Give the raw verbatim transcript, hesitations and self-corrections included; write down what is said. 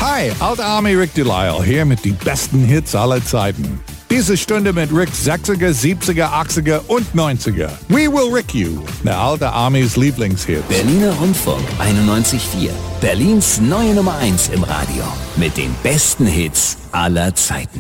Hi, Alte Army Rick Delisle hier mit die besten Hits aller Zeiten. Diese Stunde mit Ricks sechziger, siebziger, achtziger und neunziger. We Will Rick You, der Alte Armys Lieblingshits. Berliner Rundfunk einundneunzig Komma vier. Berlins neue Nummer eins im Radio. Mit den besten Hits aller Zeiten.